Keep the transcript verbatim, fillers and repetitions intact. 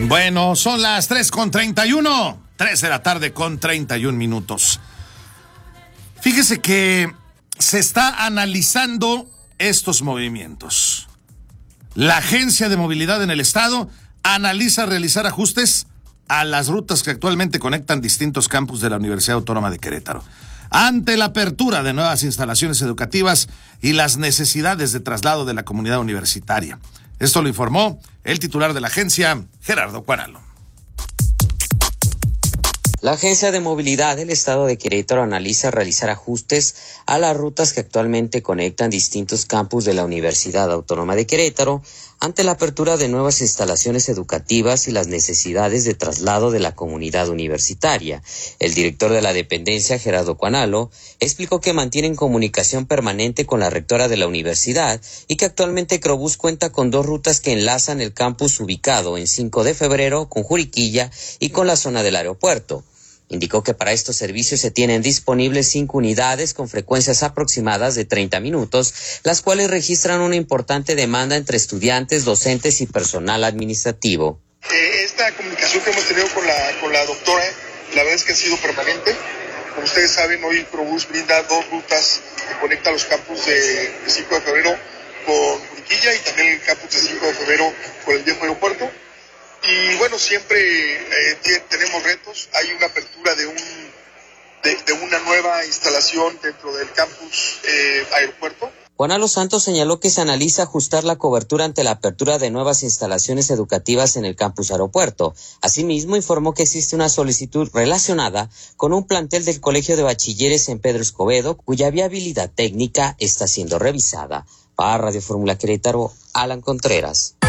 Bueno, son las tres con treinta y uno, tres de la tarde con treinta y un minutos. Fíjese que se está analizando estos movimientos. La Agencia de Movilidad en el Estado analiza realizar ajustes a las rutas que actualmente conectan distintos campus de la Universidad Autónoma de Querétaro, ante la apertura de nuevas instalaciones educativas y las necesidades de traslado de la comunidad universitaria. Esto lo informó el titular de la agencia, Gerardo Cuanalo. La Agencia de Movilidad del Estado de Querétaro analiza realizar ajustes a las rutas que actualmente conectan distintos campus de la Universidad Autónoma de Querétaro ante la apertura de nuevas instalaciones educativas y las necesidades de traslado de la comunidad universitaria. El director de la dependencia, Gerardo Cuanalo, explicó que mantienen comunicación permanente con la rectora de la universidad y que actualmente Crobús cuenta con dos rutas que enlazan el campus ubicado en cinco de febrero con Juriquilla y con la zona del aeropuerto. Indicó que para estos servicios se tienen disponibles cinco unidades con frecuencias aproximadas de treinta minutos, las cuales registran una importante demanda entre estudiantes, docentes y personal administrativo. Eh, esta comunicación que hemos tenido con la, con la doctora, la verdad es que ha sido permanente. Como ustedes saben, hoy Crobús brinda dos rutas que conectan los campus de, de cinco de febrero con Juriquilla y también el campus de cinco de febrero con el viejo aeropuerto. Y bueno, siempre eh, tenemos retos. Hay una apertura de un de, de una nueva instalación dentro del campus eh, aeropuerto. Cuanalo Santos señaló que se analiza ajustar la cobertura ante la apertura de nuevas instalaciones educativas en el campus aeropuerto. Asimismo, informó que existe una solicitud relacionada con un plantel del Colegio de Bachilleres en Pedro Escobedo, cuya viabilidad técnica está siendo revisada. Para Radio Fórmula Querétaro, Alan Contreras.